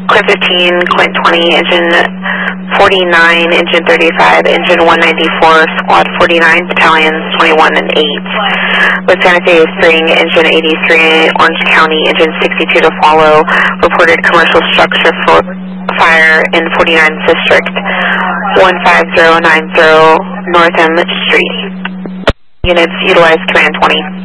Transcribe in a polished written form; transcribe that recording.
Quint 15, Quint 20, Engine 49, Engine 35, Engine 194, Squad 49, Battalions 21 and 8. With Santa Fe Spring, Engine 83, Orange County, Engine 62 to follow. Reported commercial structure for fire in 49th District, 15090 North M Street. Units utilize Command 20.